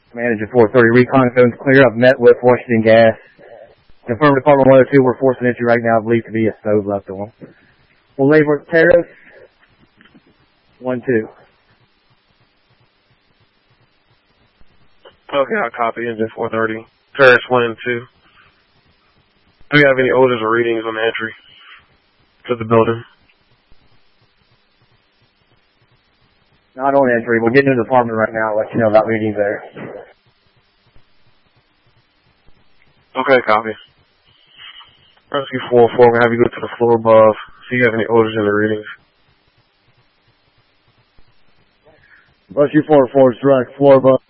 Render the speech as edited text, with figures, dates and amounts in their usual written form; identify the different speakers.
Speaker 1: Manager 430, recon zones clear. I've met with Washington Gas. Confirmed Department 102, we're forcing entry right now. I believe to be a stove left on. We'll label it Terrace 1-2.
Speaker 2: Okay, I'll copy engine 430. Terrace 1 and 2. Do you have any orders or readings on the entry to the building?
Speaker 1: Not on entry. We'll get into the department right now. I'll let you know about readings there.
Speaker 2: Okay, copy. Rescue 404, we'll have you go to the floor above. See if you have any orders and readings.
Speaker 1: Rescue 404 is direct. Floor above.